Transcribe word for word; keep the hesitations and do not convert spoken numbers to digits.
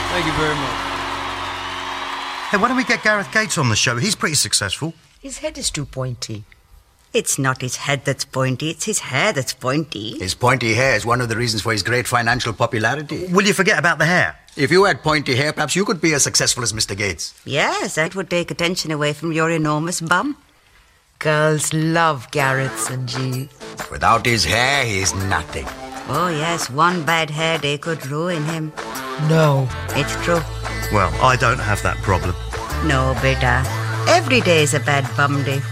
Thank you very much. Hey, why don't we get Gareth Gates on the show? He's pretty successful. His head is too pointy. It's not his head that's pointy, it's his hair that's pointy. His pointy hair is one of the reasons for his great financial popularity. Will you forget about the hair? If you had pointy hair, perhaps you could be as successful as Mister Gates. Yes, that would take attention away from your enormous bum. Girls love Gareth, Sanjeev. Without his hair, he's nothing. Oh, yes, one bad hair day could ruin him. No. It's true. Well, I don't have that problem. No, beta. Every day is a bad bum day